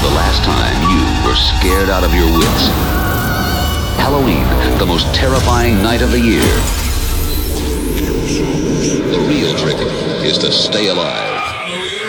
the last time you were scared out of your wits? Halloween, the most terrifying night of the year. The real trick is to stay alive.